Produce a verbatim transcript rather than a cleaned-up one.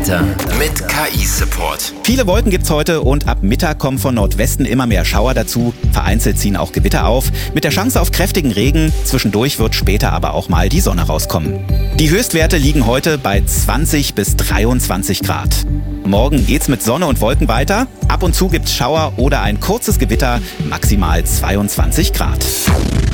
Wetter mit K I-Support. Viele Wolken gibt's heute und ab Mittag kommen von Nordwesten immer mehr Schauer dazu. Vereinzelt ziehen auch Gewitter auf, mit der Chance auf kräftigen Regen. Zwischendurch wird später aber auch mal die Sonne rauskommen. Die Höchstwerte liegen heute bei zwanzig bis dreiundzwanzig Grad. Morgen geht's mit Sonne und Wolken weiter. Ab und zu gibt's Schauer oder ein kurzes Gewitter, maximal zweiundzwanzig Grad.